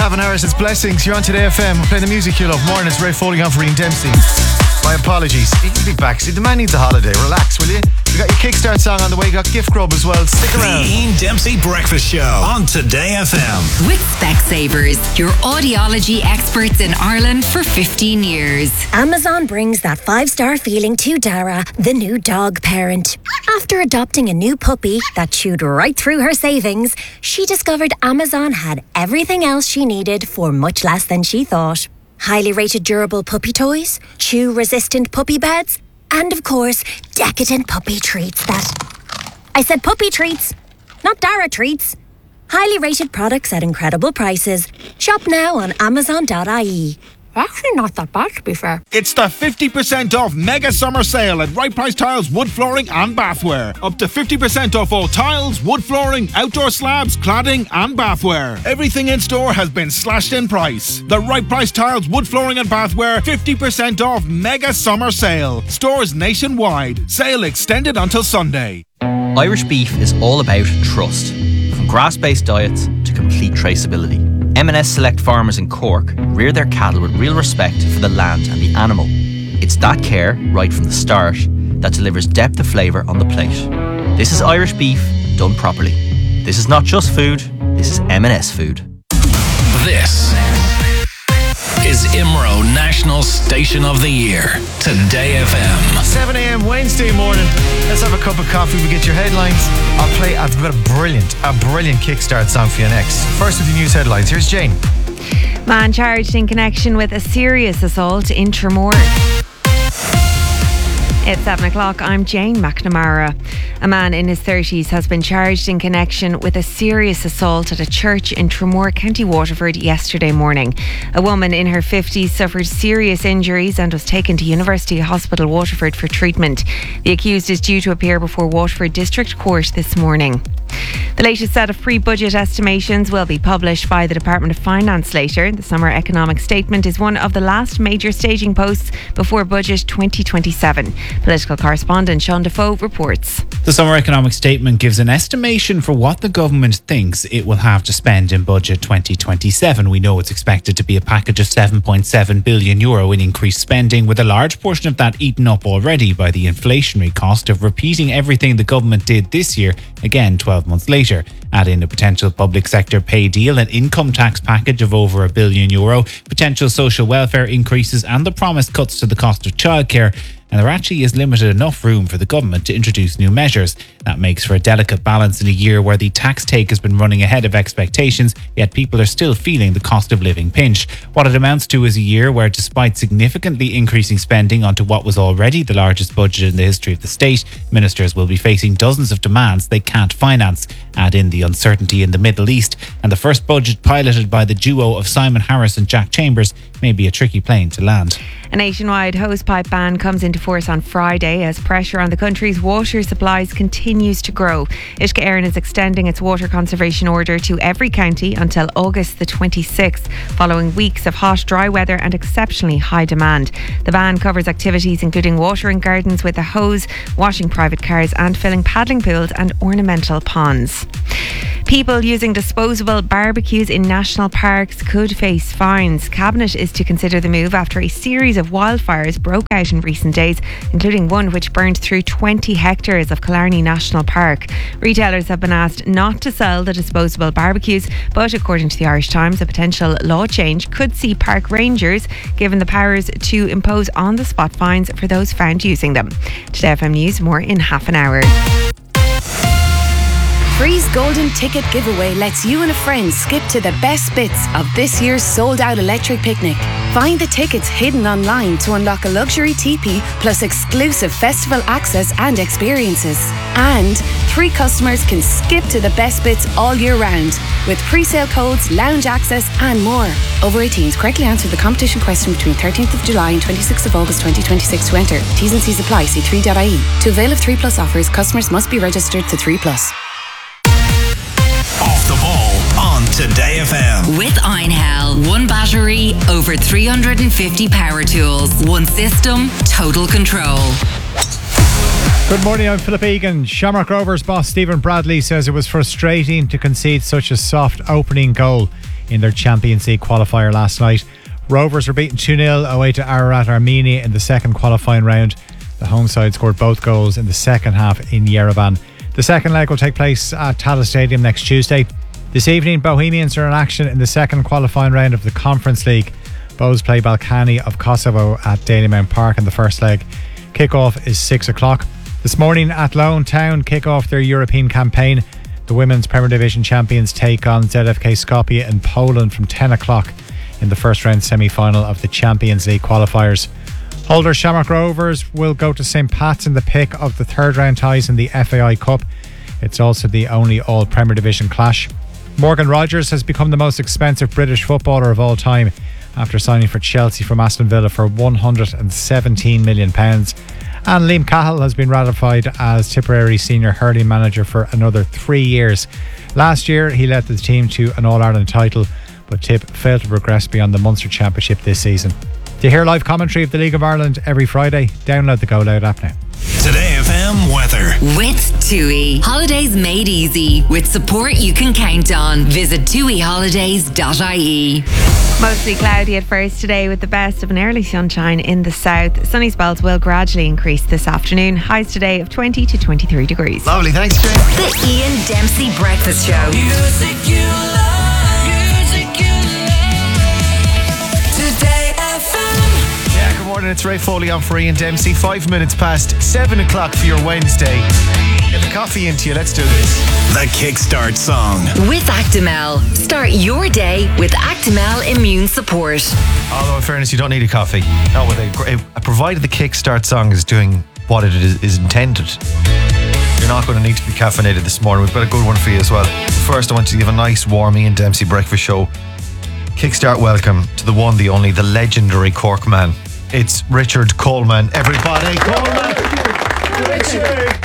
7 hours, it's Blessings. You're on Today FM. We're playing the music you love. Morning, it's Ray Foley on for Ian Dempsey. My apologies. He'll be back. See, the man needs a holiday. Relax, will you? You got your Kickstart song on the way. You got Gift Grub as well. Stick around. The Ian Dempsey Breakfast Show on Today FM. With Specsavers, your audiology experts in Ireland for 15 years. Amazon brings that 5-star feeling to Dara, the new dog parent. After adopting a new puppy that chewed right through her savings, she discovered Amazon had everything else she needed for much less than she thought. Highly rated durable puppy toys, chew-resistant puppy beds, and of course, decadent puppy treats I said puppy treats, not Dara treats. Highly rated products at incredible prices. Shop now on Amazon.ie. Actually not that bad, to be fair. It's the 50% off mega summer sale at Right Price Tiles, wood flooring and bathware. Up to 50% off all tiles, wood flooring, outdoor slabs, cladding and bathware. Everything in store has been slashed in price. The Right Price Tiles, wood flooring and bathware 50% off mega summer sale. Stores nationwide. Sale extended until Sunday. Irish beef is all about trust. From grass-based diets to complete traceability. M&S Select Farmers in Cork rear their cattle with real respect for the land and the animal. It's that care, right from the start, that delivers depth of flavour on the plate. This is Irish beef done properly. This is not just food, this is M&S food. This is IMRO National Station of the Year. Today FM. 7 a.m. Wednesday morning. Let's have a cup of coffee. We get your headlines. I've got a brilliant Kickstart song for you next. First with the news headlines. Here's Jane. Man charged in connection with a serious assault in Tramore. It's 7 o'clock. I'm Jane McNamara. A man in his 30s has been charged in connection with a serious assault at a church in Tramore, County Waterford yesterday morning. A woman in her 50s suffered serious injuries and was taken to University Hospital Waterford for treatment. The accused is due to appear before Waterford District Court this morning. The latest set of pre-budget estimations will be published by the Department of Finance later. The summer economic statement is one of the last major staging posts before Budget 2027. Political correspondent Sean Defoe reports. The summer economic statement gives an estimation for what the government thinks it will have to spend in Budget 2027. We know it's expected to be a package of €7.7 billion in increased spending, with a large portion of that eaten up already by the inflationary cost of repeating everything the government did this year, again 12 months later. Add in a potential public sector pay deal, an income tax package of over €1 billion, potential social welfare increases and the promised cuts to the cost of childcare, and there actually is limited enough room for the government to introduce new measures. That makes for a delicate balance in a year where the tax take has been running ahead of expectations, yet people are still feeling the cost of living pinch. What it amounts to is a year where, despite significantly increasing spending onto what was already the largest budget in the history of the state, ministers will be facing dozens of demands they can't finance. Add in the uncertainty in the Middle East, and the first budget piloted by the duo of Simon Harris and Jack Chambers may be a tricky plane to land. A nationwide hosepipe ban comes into force on Friday as pressure on the country's water supplies continues to grow. Uisce Éireann is extending its water conservation order to every county until August the 26th, following weeks of hot, dry weather and exceptionally high demand. The ban covers activities including watering gardens with a hose, washing private cars and filling paddling pools and ornamental ponds. People using disposable barbecues in national parks could face fines. Cabinet is to consider the move after a series of wildfires broke out in recent days, including one which burned through 20 hectares of Killarney National Park. Retailers have been asked not to sell the disposable barbecues, but according to the Irish Times, a potential law change could see park rangers given the powers to impose on-the-spot fines for those found using them. Today FM News, more in half an hour. Free's Golden Ticket Giveaway lets you and a friend skip to the best bits of this year's sold-out electric picnic. Find the tickets hidden online to unlock a luxury teepee plus exclusive festival access and experiences. And 3 customers can skip to the best bits all year round with pre-sale codes, lounge access and more. Over 18s, correctly answer the competition question between 13th of July and 26th of August 2026 to enter. T's and C's apply. See 3.ie. To avail of 3 Plus offers, customers must be registered to 3 Plus. Off the ball on Today FM. With Einhell, one battery, over 350 power tools, one system, total control. Good morning, I'm Philip Egan. Shamrock Rovers boss Stephen Bradley says it was frustrating to concede such a soft opening goal. in their Champions League qualifier last night. Rovers were beaten 2-0 away to Ararat Armenia in the second qualifying round. The home side scored both goals in the second half in Yerevan. The second leg will take place at Tata Stadium next Tuesday. This evening, Bohemians are in action in the second qualifying round of the Conference League. Bohs play Balkany of Kosovo at Dalymount Park in the first leg. Kick-off is 6 o'clock. This morning at Lone Town kick off their European campaign. The Women's Premier Division champions take on ZFK Skopje in Poland from 10 o'clock in the first round semi-final of the Champions League qualifiers. Holder Shamrock Rovers will go to St Pat's in the pick of the third round ties in the FAI Cup. It's also the only all Premier Division clash. Morgan Rogers has become the most expensive British footballer of all time after signing for Chelsea from Aston Villa for £117 million. And Liam Cahill has been ratified as Tipperary senior hurling manager for another 3 years. Last year he led the team to an All-Ireland title, but Tip failed to progress beyond the Munster Championship this season. To hear live commentary of the League of Ireland every Friday, download the Go Loud app now. Today FM weather. With TUI. Holidays made easy. With support you can count on. Visit tuiholidays.ie. Mostly cloudy at first today with the best of an early sunshine in the south. Sunny spells will gradually increase this afternoon. Highs today of 20 to 23 degrees. Lovely, thanks, Jane. The Ian Dempsey Breakfast Show. Music you love. Music you love. Today FM. Yeah, good morning. It's Ray Foley on for Ian Dempsey. 5 minutes past 7 o'clock for your Wednesday. Get the coffee into you. Let's do this. The Kickstart Song. With Actimel. Start your day with Actimel Immune Support. Although, in fairness, you don't need a coffee. No, provided the Kickstart Song is doing what it is intended. You're not going to need to be caffeinated this morning. We've got a good one for you as well. First, I want to give a nice, warm Ian Dempsey breakfast show. Kickstart welcome to the one, the only, the legendary Cork man. It's Richard Coleman. Everybody, Coleman! Richard!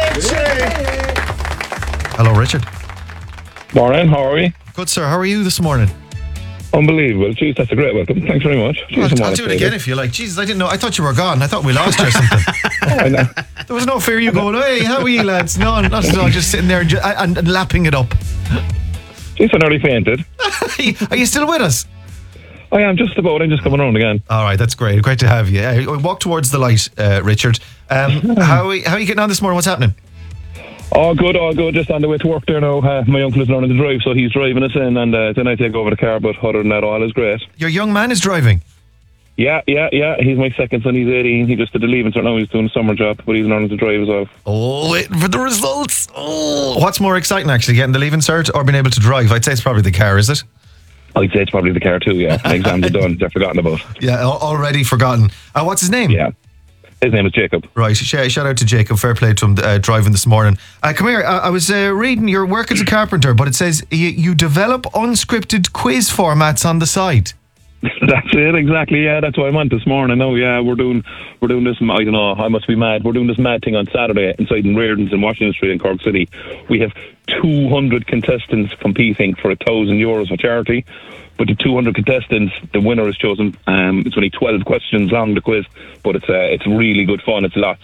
Hello, Richard. Morning, how are we? Good, sir. How are you this morning? Unbelievable. Jeez, that's a great welcome. Thanks very much. I'll do it again if you like. Jesus, I didn't know. I thought you were gone. I thought we lost you or something. I know. There was no fear you going, hey, how are you, lads? No, not at all. Just sitting there and lapping it up. Jeez, I nearly fainted. Are you still with us? I am just about. I'm just coming around again. All right, that's great. Great to have you. Walk towards the light, Richard. How are you getting on this morning? What's happening? All good. Just on the way to work there now. My uncle is learning to drive, so he's driving us in, and then I take over the car, but other than that, all is great. Your young man is driving? Yeah. He's my second son. He's 18. He just did the leaving cert now. He's doing a summer job, but he's learning to drive as well. Oh, waiting for the results. Oh, what's more exciting, actually, getting the leaving cert or being able to drive? I'd say it's probably the car, is it? I'd say it's probably the car too, yeah. The exams are done. They're forgotten about. Yeah, already forgotten. What's his name? Yeah. His name is Jacob. Right, shout out to Jacob. Fair play to him driving this morning. Come here, I was reading your work as a carpenter, but it says you develop unscripted quiz formats on the side. That's it, exactly. Yeah, that's what I'm on this morning. Oh, yeah, we're doing this. I don't know. I must be mad. We're doing this mad thing on Saturday inside in Reardon's in Washington Street in Cork City. We have 200 contestants competing for €1,000 for charity. But the 200 contestants, the winner is chosen. It's only 12 questions long, the quiz, but it's really good fun. It's lots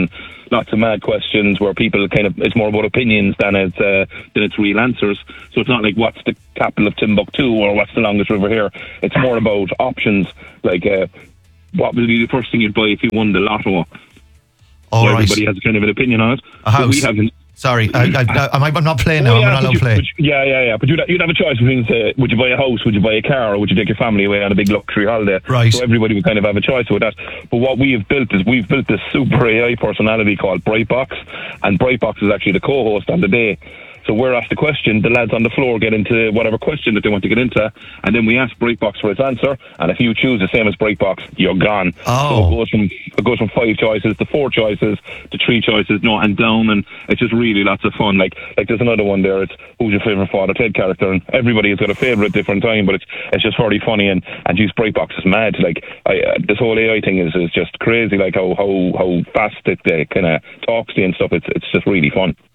of mad questions where people it's more about opinions than it's real answers. So it's not like what's the capital of Timbuktu or what's the longest river here. It's more about options, like what would be the first thing you'd buy if you won the lotto. Everybody has kind of an opinion on it. A house. Sorry, I'm not playing now. I'm not allowed to play. Yeah. But you'd have a choice between, would you buy a house, would you buy a car, or would you take your family away on a big luxury holiday? Right. So everybody would kind of have a choice with that. But what we have built is we've built this super AI personality called Brightbox, and Brightbox is actually the co-host on the day. So we're asked the question, the lads on the floor get into whatever question that they want to get into, and then we ask Brightbox for its answer, and if you choose the same as Brightbox, you're gone. Oh. So it goes from 5 choices to 4 choices to 3 choices, and down, and it's just really lots of fun. Like there's another one there, it's who's your favourite Father Ted character, and everybody has got a favourite different time, but it's just very funny, and geez, Brightbox is mad. Like this whole AI thing is just crazy, like how fast it kind of talks to you and stuff. It's just really fun.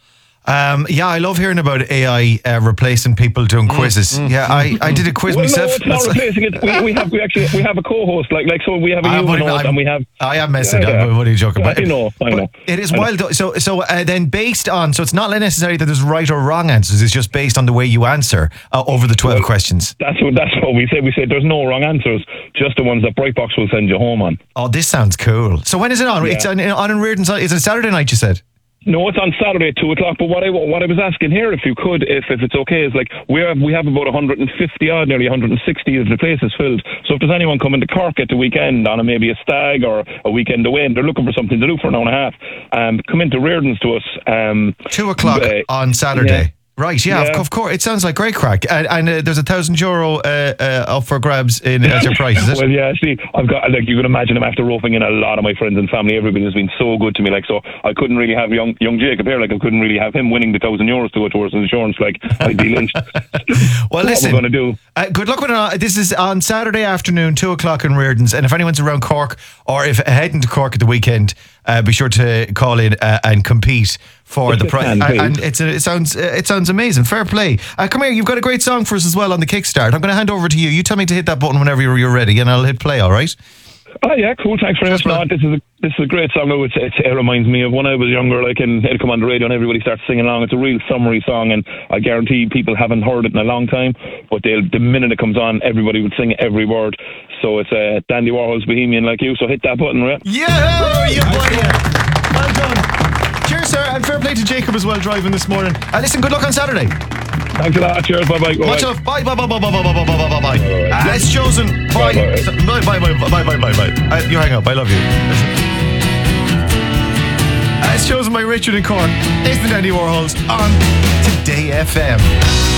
Yeah, I love hearing about AI replacing people doing quizzes. Yeah, I did a quiz Well, myself. no, it's not replacing it. We have a co-host, so we have a human host, and we have. I am messing. Yeah. What are you joking about? I know. It is wild. Though. So then based on, so it's not necessarily that there's right or wrong answers. It's just based on the way you answer over the 12 questions. That's what we say. We say there's no wrong answers, just the ones that Brightbox will send you home on. Oh, this sounds cool. So when is it on? Yeah. It's on in Reardon's. Is it Saturday night? You said. No, it's on Saturday at 2:00. But what I was asking here, if you could, if it's okay, is like we have about 150 odd, nearly 160 of the places filled. So if there's anyone coming to Cork at the weekend on maybe a stag or a weekend away, and they're looking for something to do for an hour and a half, come into Reardon's to us. 2:00 on Saturday. Yeah. Right, yeah. Of course. It sounds like great crack. And there's €1,000 up for grabs as your price, is it? Well, yeah, see, I've got, like, you can imagine, I'm after roping in a lot of my friends and family. Everybody has been so good to me, like, so I couldn't really have young Jacob here, like, I couldn't really have him winning the €1,000 to go towards insurance, like, I'd be lynched. Well, listen, what we're going to do. Good luck with it. This is on Saturday afternoon, 2:00 in Reardon's. And if anyone's around Cork or if heading to Cork at the weekend, be sure to call in and compete for the prize. And it sounds amazing. Fair play. Come here, you've got a great song for us as well on the Kickstart. I'm going to hand over to you. You tell me to hit that button whenever you're ready, and I'll hit play. All right? Oh yeah, cool. Thanks very much. No, this is a great song. It reminds me of when I was younger. Like, and it'll come on the radio and everybody starts singing along. It's a real summery song, and I guarantee people haven't heard it in a long time. But the minute it comes on, everybody would sing every word. So it's Dandy Warhol's Bohemian Like You. So hit that button, right? Yeah, you boy. Well done. Cheers, sir, and fair play to Jacob as well driving this morning. Listen, good luck on Saturday. Thanks a lot. Cheers. Bye bye. Much love. Bye. It's chosen. Bye. Bye. You hang up. I love you. It's chosen by Richard in Cork. It's the Dandy Warhols on Today FM.